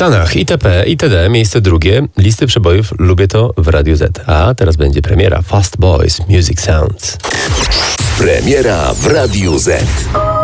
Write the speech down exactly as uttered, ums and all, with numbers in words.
Stanach itp. itd. Miejsce drugie. Listy przebojów Lubię to w Radiu Z. A teraz będzie premiera Fast Boys Music Sounds. Premiera w Radiu Z.